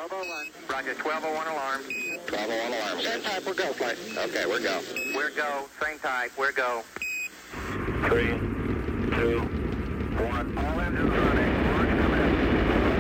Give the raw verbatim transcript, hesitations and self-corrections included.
twelve oh one. Roger, twelve oh one alarm. twelve oh one alarm. Same type, we're go, flight. Okay, we're go. We're go, same type, we're go. Three.